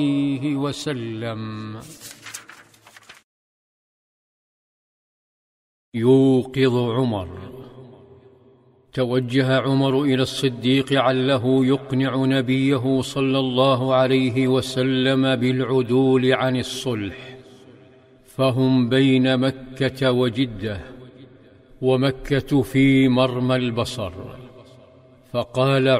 عليه وسلم. يوقظ عمر. توجه عمر إلى الصديق عله يقنع نبيه صلى الله عليه وسلم بالعدول عن الصلح، فهم بين مكة وجدة، ومكة في مرمى البصر. فقال